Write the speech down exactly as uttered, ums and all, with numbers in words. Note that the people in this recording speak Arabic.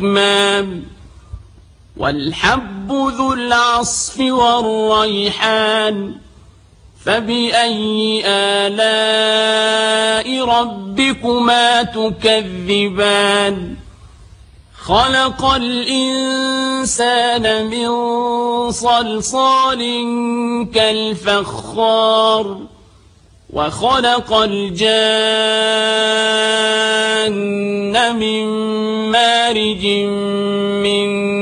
الأكمام والحب ذو العصف والريحان فبأي آلاء ربكما تكذبان خلق الإنسان من صلصال كالفخار وخلق الجان من مارج من